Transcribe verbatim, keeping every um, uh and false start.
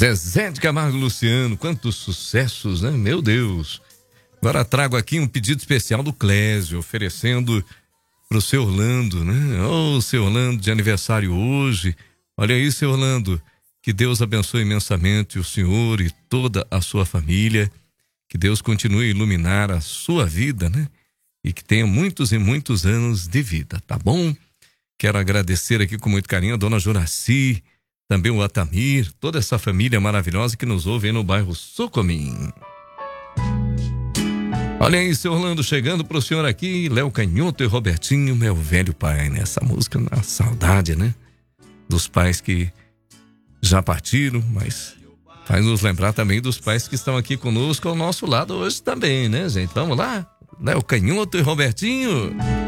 Zezé de Camargo e Luciano, quantos sucessos, né? Meu Deus. Agora trago aqui um pedido especial do Clésio, oferecendo pro seu Orlando, né? Ô, oh, seu Orlando de aniversário hoje. Olha aí, seu Orlando, que Deus abençoe imensamente o senhor e toda a sua família. Que Deus continue a iluminar a sua vida, né? E que tenha muitos e muitos anos de vida, tá bom? Quero agradecer aqui com muito carinho a dona Juraci, também o Atamir, toda essa família maravilhosa que nos ouve aí no bairro Socomim. Olha aí, seu Orlando, chegando pro senhor aqui, Léo Canhoto e Robertinho, meu velho pai, né? Essa música, na saudade, né? Dos pais que já partiram, mas faz nos lembrar também dos pais que estão aqui conosco ao nosso lado hoje também, né, gente? Vamos lá? Léo Canhoto e Robertinho.